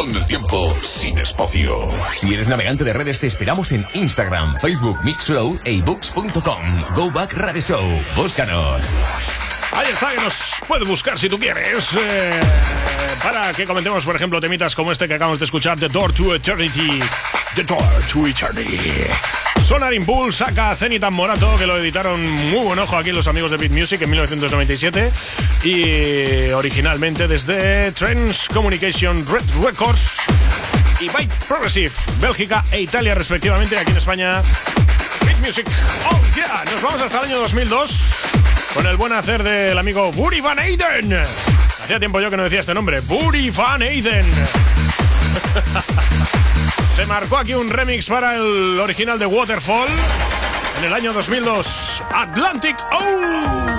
con el tiempo sin espacio. Si eres navegante de redes, te esperamos en Instagram, Facebook, Mixcloud e ebooks.com. Go Back Radio Show. Búscanos. Ahí está, que nos puedes buscar si tú quieres. Para que comentemos, por ejemplo, temitas como este que acabamos de escuchar, The Door to Eternity. The Door to Eternity. Sonar Impulse saca Zenith Morato, que lo editaron muy buen ojo aquí los amigos de Beat Music en 1997. Y originalmente desde Trends Communication Red Records y Byte Progressive, Bélgica e Italia respectivamente. Aquí en España, Beat Music. Oh yeah, nos vamos hasta el año 2002 con el buen hacer del amigo Buddy Van Eyden. Hacía tiempo yo que no decía este nombre, Buddy Van Eyden. Se marcó aquí un remix para el original de Waterfall en el año 2002, Atlantic. ¡Oh!